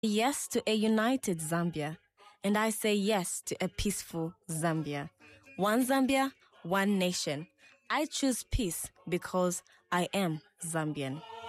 Yes to a united Zambia, and I say yes to a peaceful Zambia. One Zambia, one nation. I choose peace because I am Zambian.